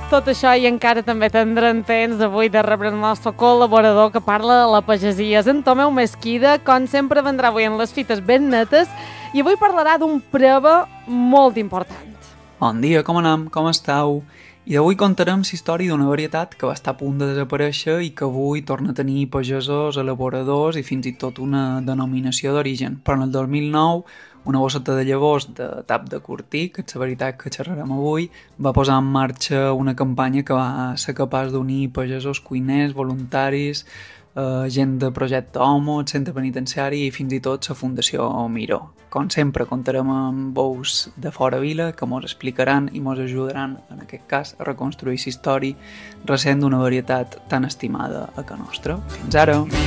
Tot això i encara també tindrem temps avui de rebre el nostre col·laborador que parla de la pagesia, és en Tomeu Mesquida, com sempre vendrà avui en les fites ben netes i avui parlarà d'un prova molt important. Bon dia, com anem? Com esteu? I avui contarem la història d'una varietat que va estar a punt de desaparèixer i que avui torna a tenir pagesos, elaboradors i fins i tot una denominació d'origen. Però en el 2009, una bosseta de llavors de tap de Cortí, que és la veritat que xerrarem avui, va posar en marxa una campanya que va ser capaç d'unir pagesos, cuiners, voluntaris, gent de Projecte Homo, el centre penitenciari i fins i tot la Fundació Miró. Com sempre, contarem amb veus de fora vila que mos explicaran i mos ajudaran, en aquest cas, a reconstruir la història recent d'una varietat tan estimada a casa nostra. Fins ara!